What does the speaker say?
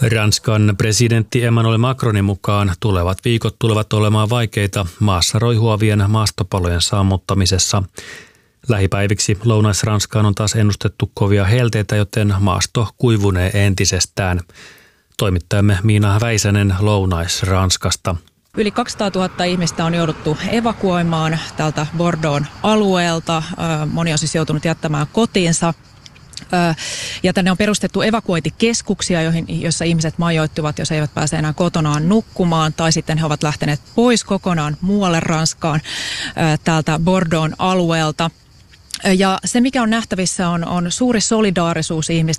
Ranskan presidentti Emmanuel Macronin mukaan tulevat viikot tulevat olemaan vaikeita maassa roihuavien maastopalojen sammuttamisessa. Lähipäiviksi Lounais-Ranskaan on taas ennustettu kovia helteitä, joten maasto kuivunee entisestään. Toimittajamme Miina Väisänen Lounais-Ranskasta. Yli 200 000 ihmistä on jouduttu evakuoimaan tältä Bordeauxn alueelta. Moni on siis joutunut jättämään kotiinsa. Ja tänne on perustettu evakuointikeskuksia, joissa ihmiset majoittuvat, jos eivät pääse enää kotonaan nukkumaan, tai sitten he ovat lähteneet pois kokonaan muualle Ranskaan täältä Bordeauxn alueelta. Ja se, mikä on nähtävissä, on suuri solidaarisuus